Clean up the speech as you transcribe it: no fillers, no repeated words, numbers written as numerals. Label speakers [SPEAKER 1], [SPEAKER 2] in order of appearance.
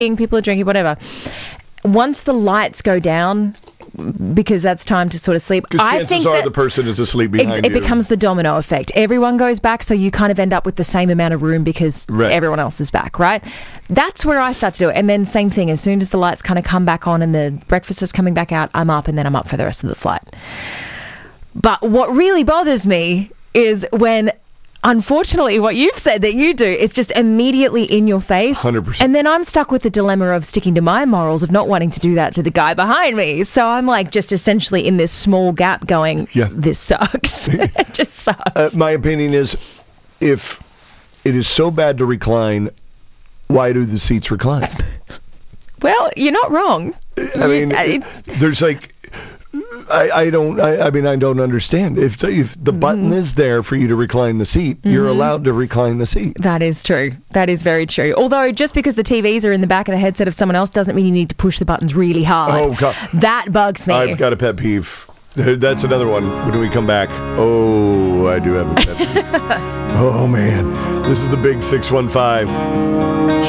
[SPEAKER 1] people are drinking, whatever. Once the lights go down, because that's time to sort of sleep.
[SPEAKER 2] Because chances are the person is asleep behind you.
[SPEAKER 1] It becomes the domino effect. Everyone goes back, so you kind of end up with the same amount of room because everyone else is back, right? That's where I start to do it. And then same thing, as soon as the lights kind of come back on and the breakfast is coming back out, I'm up, and then I'm up for the rest of the flight. But what really bothers me is when, unfortunately, what you've said that you do, it's just immediately in your face.
[SPEAKER 2] 100%.
[SPEAKER 1] And then I'm stuck with the dilemma of sticking to my morals of not wanting to do that to the guy behind me. So I'm like just essentially in this small gap going, this sucks. It just sucks.
[SPEAKER 2] My opinion is, if it is so bad to recline, why do the seats recline?
[SPEAKER 1] Well, you're not wrong.
[SPEAKER 2] I mean, there's like... I don't understand. If the button is there for you to recline the seat, you're allowed to recline the seat.
[SPEAKER 1] That is true. That is very true. Although just because the TVs are in the back of the headset of someone else doesn't mean you need to push the buttons really hard.
[SPEAKER 2] Oh, God.
[SPEAKER 1] That bugs me.
[SPEAKER 2] I've got a pet peeve. That's another one. When we come back, I do have a pet peeve. Oh, man. This is the Big 615.